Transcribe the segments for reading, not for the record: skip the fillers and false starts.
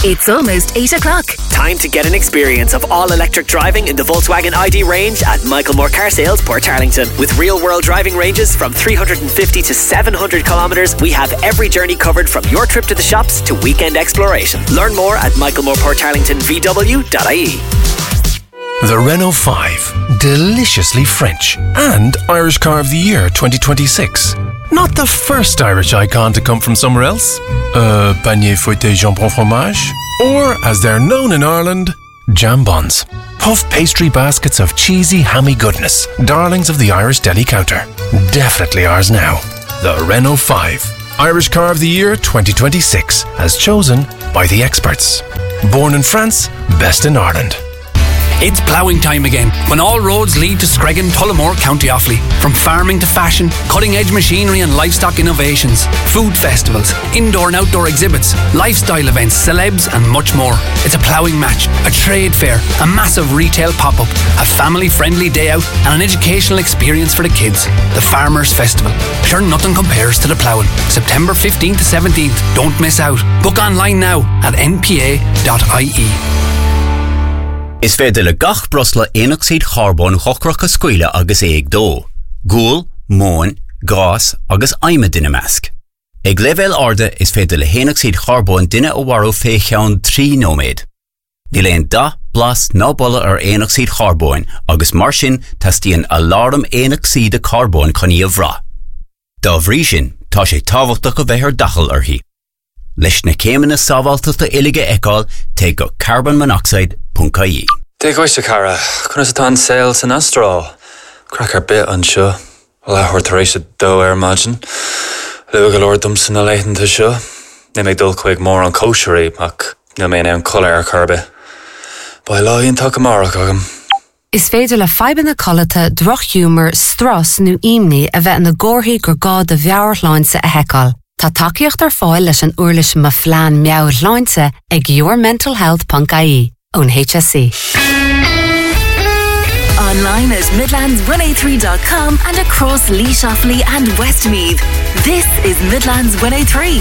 It's almost 8 o'clock. Time to get an experience of all-electric driving in the Volkswagen ID range at Michaelmore Car Sales, Portarlington. With real-world driving ranges from 350 to 700 kilometres, we have every journey covered from your trip to the shops to weekend exploration. Learn more at michaelmoreportarlingtonvw.ie. The Renault 5, deliciously French, and Irish Car of the Year 2026. Not the first Irish icon to come from somewhere else. Panier fouetté jambon fromage. Or, as they're known in Ireland, jambons. Puff pastry baskets of cheesy, hammy goodness. Darlings of the Irish deli counter. Definitely ours now. The Renault 5, Irish Car of the Year 2026, as chosen by the experts. Born in France, best in Ireland. It's ploughing time again, when all roads lead to Screggan, Tullamore, County Offaly. From farming to fashion, cutting-edge machinery and livestock innovations, food festivals, indoor and outdoor exhibits, lifestyle events, celebs and much more. It's a ploughing match, a trade fair, a massive retail pop-up, a family-friendly day out and an educational experience for the kids. The Farmers' Festival. Sure, nothing compares to the ploughing. September 15th to 17th. Don't miss out. Book online now at npa.ie. Is féidir le gach brosla éonaid charbón chocracha scuile agus éag dó. Gúil, móin, gás agus aime duine measc. Ag level arda is féidir le héonaid charbón duine ó warú fé cheann 3 nóméid. Ní léon 10 blas ná bolla ar éonaid charbón agus mar sin tastíonn alarm éonaid carbón chuní a bhrá. Dá bhrí sin, tá sé tábhachtach go bheith ar dachal arthaí. Leis na céimeanna sábháilteachta uilige eicáil té go carbonmonoxide.ie. Dig oise cara, chuna sa tan sales in Astrá. Crack ar bit an seo. Well, I heard taréis dó margin. Live go Lord Dumpson a leighanta seo. Ní méid dul chuig mór an kosherí, ach ní mé an colour ar carbe. Ba láíon tá marach agam. Is féidir le feiban na colata, droch humor, stras nó imní a bheith na gcóthaí gur gád a bheabharláinsa a heiceáil. Tá takeíocht ar fáil leis an uirlis ma phlean meabharláinsa ag yourmentalhealth.ie ón HSE. Online at midlands103.com and across Laois, Offaly and Westmeath. This is Midlands 103.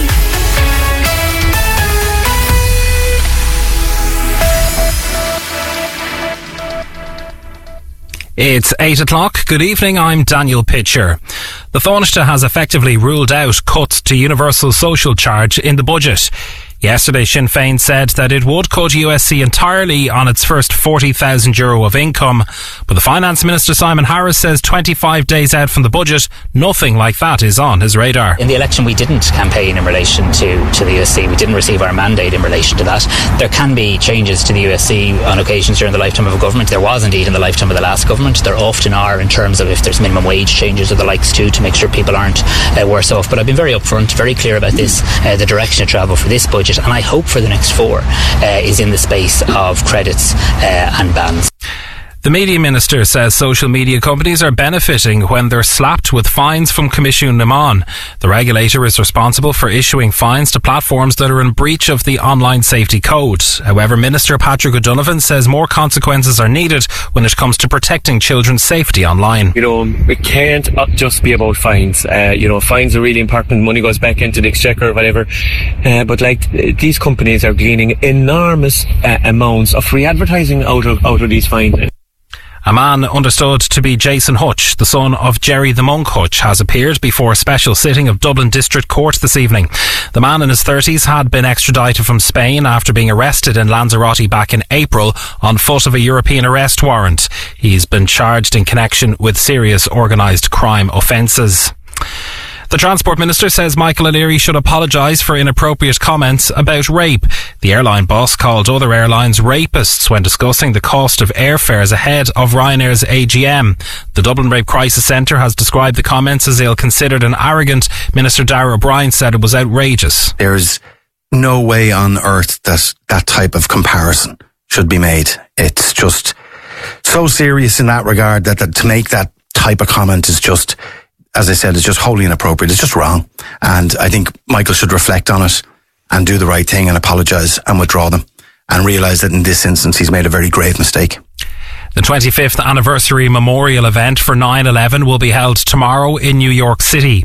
It's 8 o'clock. Good evening, I'm Daniel Pitcher. The Taoiseach has effectively ruled out cuts to universal social charge in the budget. Yesterday, Sinn Féin said that it would cut USC entirely on its first €40,000 of income, but the Finance Minister Simon Harris says 25 days out from the budget, nothing like that is on his radar. In the election, we didn't campaign in relation to the USC. We didn't receive our mandate in relation to that. There can be changes to the USC on occasions during the lifetime of a government. There was indeed in the lifetime of the last government. There often are in terms of if there's minimum wage changes or the likes too, to make sure people aren't worse off. But I've been very upfront, very clear about this, the direction of travel for this budget, and I hope for the next 4 is in the space of credits and bans. The Media Minister says social media companies are benefiting when they're slapped with fines from Comisiún na Meán. The regulator is responsible for issuing fines to platforms that are in breach of the Online Safety Code. However, Minister Patrick O'Donovan says more consequences are needed when it comes to protecting children's safety online. You know, it can't just be about fines. Fines are really important. Money goes back into the exchequer or whatever. But these companies are gleaning enormous amounts of free advertising out of these fines. A man understood to be Jason Hutch, the son of Jerry the Monk Hutch, has appeared before a special sitting of Dublin District Court this evening. The man in his 30s had been extradited from Spain after being arrested in Lanzarote back in April on foot of a European arrest warrant. He's been charged in connection with serious organised crime offences. The Transport Minister says Michael O'Leary should apologise for inappropriate comments about rape. The airline boss called other airlines rapists when discussing the cost of airfares ahead of Ryanair's AGM. The Dublin Rape Crisis Centre has described the comments as ill-considered and arrogant. Minister Darragh O'Brien said it was outrageous. There's no way on earth that type of comparison should be made. It's just so serious in that regard that to make that type of comment is just, as I said, it's just wholly inappropriate. It's just wrong. And I think Michael should reflect on it and do the right thing and apologise and withdraw them and realise that in this instance he's made a very grave mistake. The 25th anniversary memorial event for 9/11 will be held tomorrow in New York City.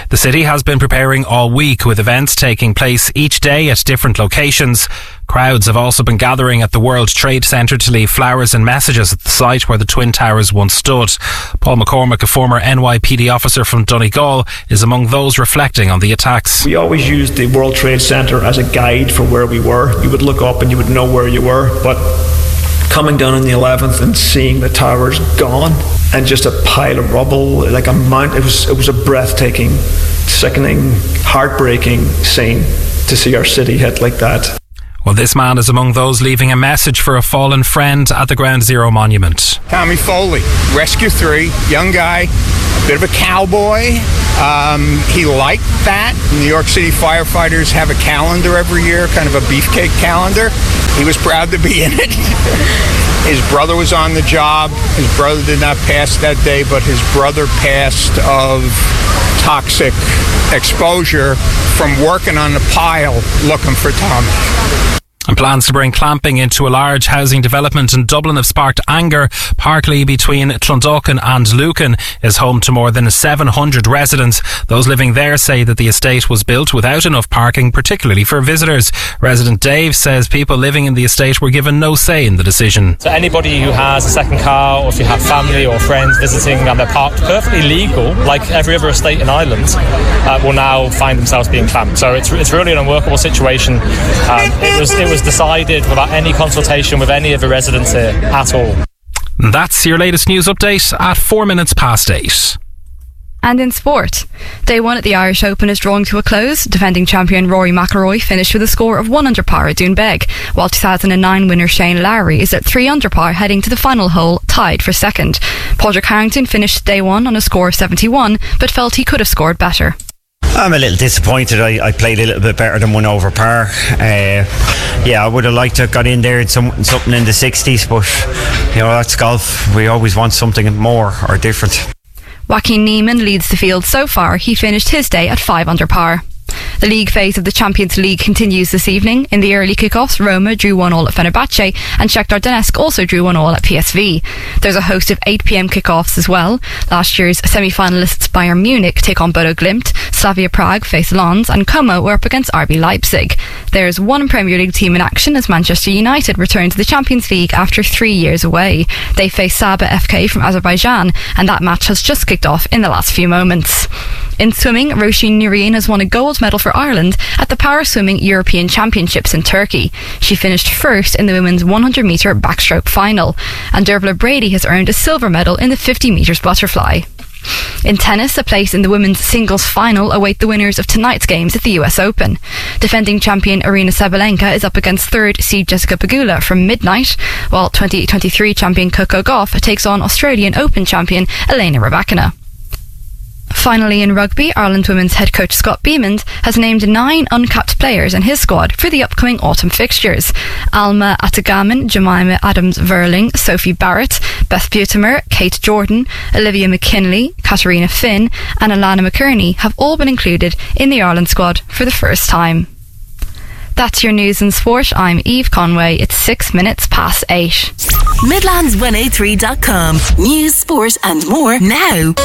The city has been preparing all week with events taking place each day at different locations. Crowds have also been gathering at the World Trade Centre to leave flowers and messages at the site where the Twin Towers once stood. Paul McCormick, a former NYPD officer from Donegal, is among those reflecting on the attacks. We always used the World Trade Centre as a guide for where we were. You would look up and you would know where you were, but coming down on the 11th and seeing the towers gone and just a pile of rubble, like a mount, it was a breathtaking, sickening, heartbreaking scene to see our city hit like that. Well, this man is among those leaving a message for a fallen friend at the Ground Zero monument. Tommy Foley, Rescue 3, young guy, a bit of a cowboy. He liked that. New York City firefighters have a calendar every year, kind of a beefcake calendar. He was proud to be in it. His brother was on the job. His brother did not pass that day, but his brother passed of toxic exposure from working on the pile looking for Tommy. And plans to bring clamping into a large housing development in Dublin have sparked anger. Parkley between Clondalkin and Lucan is home to more than 700 residents. Those living there say that the estate was built without enough parking, particularly for visitors. Resident Dave says people living in the estate were given no say in the decision. So anybody who has a second car, or if you have family or friends visiting and they're parked perfectly legal, like every other estate in Ireland, will now find themselves being clamped. So it's really an unworkable situation. It was decided without any consultation with any of the residents here at all. That's your latest news update at 8:04. And in sport, day one at the Irish Open is drawing to a close. Defending champion Rory McIlroy finished with a score of 1 under par at Doonbeg, while 2009 winner Shane Lowry is at 3 under par heading to the final hole, tied for second. Padraig Harrington finished day one on a score of 71, but felt he could have scored better. I'm a little disappointed. I played a little bit better than 1 over par. I would have liked to have got in there in something in the 60s, but that's golf. We always want something more or different. Joaquin Niemann leads the field so far. He finished his day at 5 under par. The league phase of the Champions League continues this evening. In the early kickoffs, Roma drew 1-1 at Fenerbahce and Shakhtar Donetsk also drew 1-1 at PSV. There's a host of 8 p.m. kickoffs as well. Last year's semi-finalists Bayern Munich take on Bodo Glimt, Slavia Prague face Lens and Como were up against RB Leipzig. There's one Premier League team in action as Manchester United return to the Champions League after 3 years away. They face Sabah FK from Azerbaijan and that match has just kicked off in the last few moments. In swimming, Roisin Nurien has won a gold medal for Ireland at the Para Swimming European Championships in Turkey. She finished first in the women's 100 metre backstroke final, and Dervla Brady has earned a silver medal in the 50 metres butterfly. In tennis, a place in the women's singles final await the winners of tonight's games at the US Open. Defending champion Aryna Sabalenka is up against third seed Jessica Pegula from midnight, while 2023 champion Coco Gauff takes on Australian Open champion Elena Rybakina. Finally, in rugby, Ireland women's head coach Scott Beamond has named 9 uncapped players in his squad for the upcoming autumn fixtures. Alma Atagaman, Jemima Adams-Verling, Sophie Barrett, Beth Butimer, Kate Jordan, Olivia McKinley, Katarina Finn and Alana McKerney have all been included in the Ireland squad for the first time. That's your news and sport. I'm Eve Conway. It's 6 minutes past 8. Midlands103.com. News, sport and more now.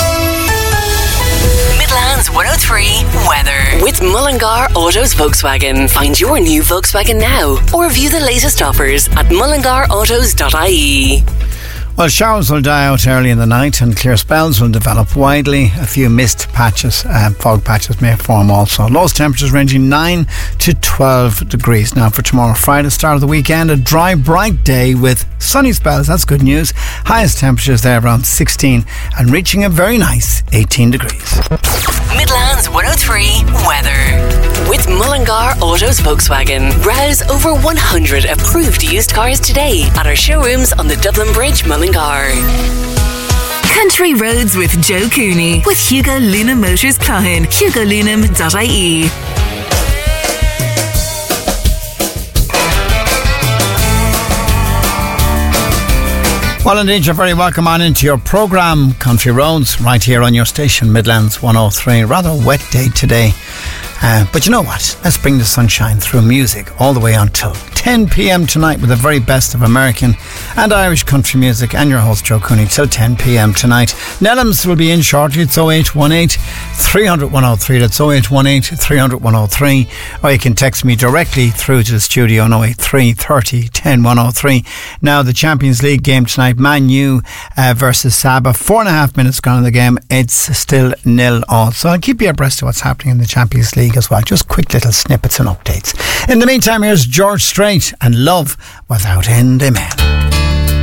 Midlands 103 weather with Mullingar Autos Volkswagen. Find your new Volkswagen now or view the latest offers at mullingarautos.ie. Well, showers will die out early in the night and clear spells will develop widely. A few mist patches, fog patches may form also. Lowest temperatures ranging 9 to 12 degrees. Now for tomorrow, Friday, start of the weekend, a dry, bright day with sunny spells. That's good news. Highest temperatures there around 16 and reaching a very nice 18 degrees. Midlands 103 weather with Mullingar Autos Volkswagen. Browse over 100 approved used cars today at our showrooms on the Dublin Bridge, Mullingar. Country Roads with Joe Cooney with Hugo Luna Motors Cloughan, hugolunam.ie. Well, indeed, you're very welcome on into your programme, Country Roads, right here on your station, Midlands 103. Rather wet day today. But you know what? Let's bring the sunshine through music all the way until 10 p.m. tonight with the very best of American and Irish country music, and your host Joe Cooney till 10 p.m. tonight. Nellums will be in shortly. It's 0818 300 103. That's 0818 300 103. Or you can text me directly through to the studio on 083 30 10 103. Now, the Champions League game tonight, Man U versus Saba. 4.5 minutes gone in the game. It's still 0-0. So I'll keep you abreast of what's happening in the Champions League as well. Just quick little snippets and updates. In the meantime, here's George Strait and Love Without End. Amen.